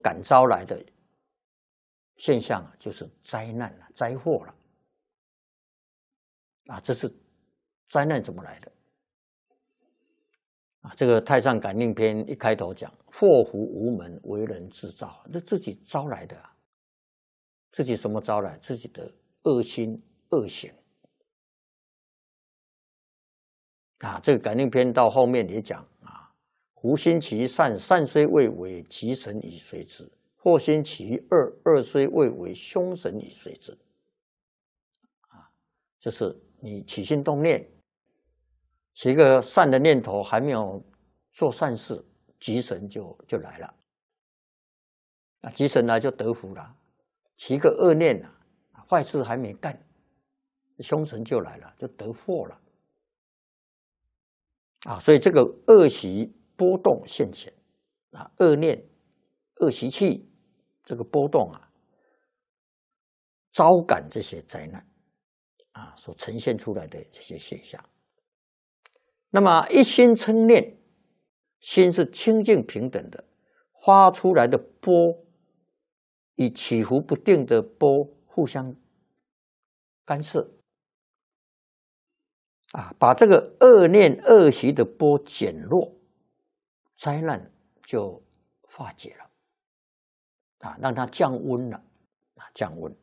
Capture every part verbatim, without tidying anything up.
感招来的现象啊，就是灾难了、灾祸了。啊，这是灾难怎么来的？啊，这个《太上感应篇》一开头讲：“祸福无门，为人自造。”这自己招来的啊，自己什么招来？自己的恶心、恶行。啊，这个感应篇到后面也讲啊：“福心其善，善虽未为，吉神以随之；祸心其恶，恶虽未为，凶神以随之。”啊，就是你起心动念。起一个善的念头，还没有做善事，吉神就就来了。啊，吉神来就得福了。起一个恶念啊，坏事还没干，凶神就来了，就得祸了。啊，所以这个恶习波动现前，啊，恶念、恶习气，这个波动啊，招感这些灾难，啊，所呈现出来的这些现象。那么一心称念，心是清净平等的，发出来的波与起伏不定的波互相干涉，啊，把这个恶念恶习的波减弱，灾难就化解了，啊，让它降温了，啊，降温，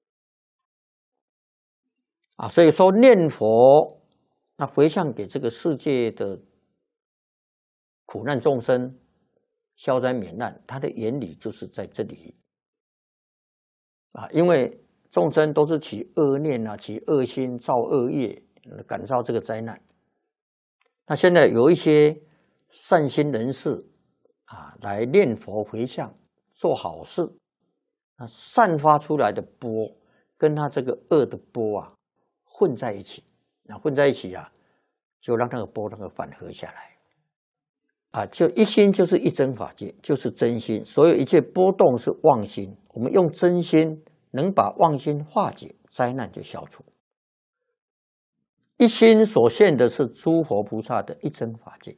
啊，所以说念佛。那回向给这个世界的苦难众生消灾免难，它的原理就是在这里啊，因为众生都是起恶念啊，起恶心，造恶业，感召这个灾难。那现在有一些善心人士啊，来念佛回向，做好事，那散发出来的波跟他这个恶的波啊混在一起。那混在一起啊，就让那个波那个缓和下来，啊，就一心就是一真法界，就是真心，所有一切波动是妄心。我们用真心能把妄心化解，灾难就消除。一心所现的是诸佛菩萨的一真法界，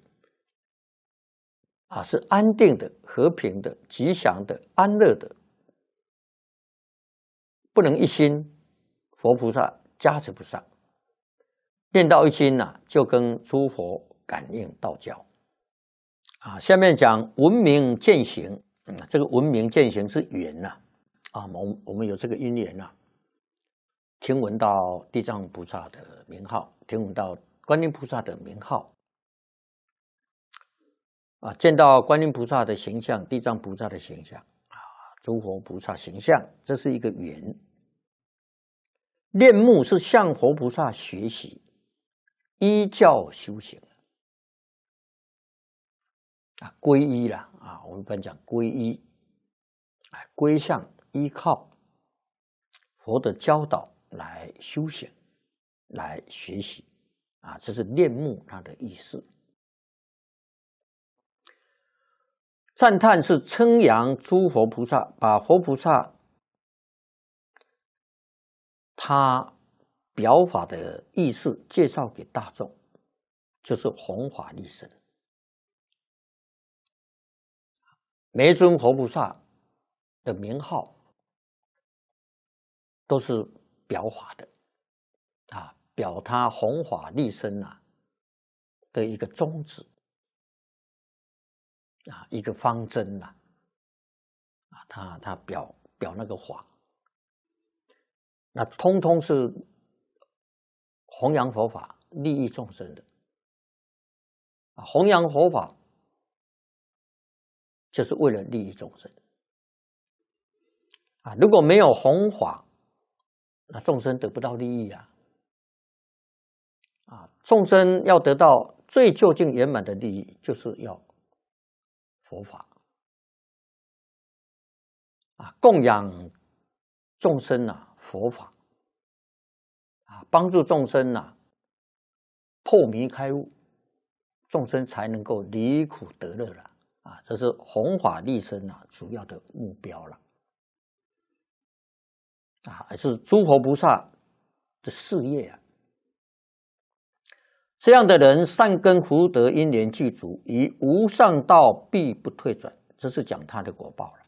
啊，是安定的、和平的、吉祥的、安乐的，不能一心，佛菩萨加持不上。念到一心呐、啊，就跟诸佛感应道交啊。下面讲闻名见行，嗯，这个闻名见行是缘呐啊，我我们有这个因缘呐、啊，听闻到地藏菩萨的名号，听闻到观音菩萨的名号啊，见到观音菩萨的形象、地藏菩萨的形象啊，诸佛菩萨形象，这是一个缘。恋慕是向佛菩萨学习。依教修行啊，皈依啦啊，我们一般讲皈依，哎，归向依靠佛的教导来修行，来学习啊，这是恋慕它的意思。赞叹是称扬诸佛菩萨，把佛菩萨他表法的意思介绍给大众，就是弘法利生。每一尊佛菩萨的名号都是表法的啊，表他弘法利生啊的一个宗旨啊，一个方针呐啊，他他表表那个法，那通通是弘扬佛法、利益众生的啊，弘扬佛法就是为了利益众生啊。如果没有弘法，那众生得不到利益啊。啊，众生要得到最究竟圆满的利益，就是要佛法啊，供养众生啊，佛法。啊，帮助众生呐、啊、破迷开悟，众生才能够离苦得乐了啊！这是弘法利生啊主要的目标了啊，还是诸佛菩萨的事业啊。这样的人善根福德因缘具足，于无上道必不退转，这是讲他的果报了。